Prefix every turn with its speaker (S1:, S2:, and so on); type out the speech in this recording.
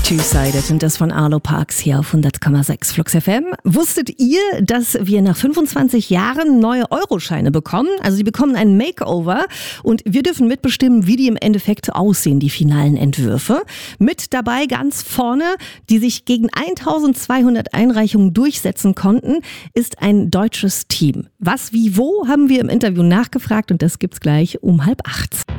S1: Two-Sided und das von Arlo Parks hier auf 100,6 Flux FM. Wusstet ihr, dass wir nach 25 Jahren neue Euroscheine bekommen? Also die bekommen ein Makeover und wir dürfen mitbestimmen, wie die im Endeffekt aussehen, die finalen Entwürfe. Mit dabei ganz vorne, die sich gegen 1200 Einreichungen durchsetzen konnten, ist ein deutsches Team. Was, wie, wo, haben wir im Interview nachgefragt und das gibt's gleich um 7:30.